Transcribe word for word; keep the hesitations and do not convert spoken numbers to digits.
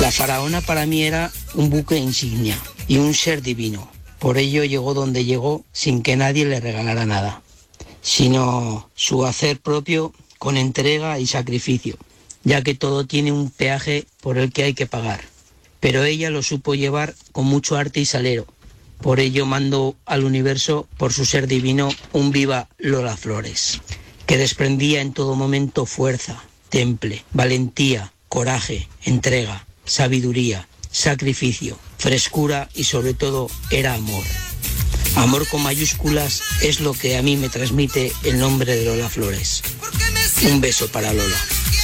La faraona para mí era un buque insignia y un ser divino. Por ello llegó donde llegó sin que nadie le regalara nada, sino su hacer propio con entrega y sacrificio, ya que todo tiene un peaje por el que hay que pagar. Pero ella lo supo llevar con mucho arte y salero. Por ello mando al universo, por su ser divino, un viva Lola Flores, que desprendía en todo momento fuerza, temple, valentía, coraje, entrega, sabiduría, sacrificio, frescura y sobre todo era amor. Amor con mayúsculas es lo que a mí me transmite el nombre de Lola Flores. Un beso para Lola.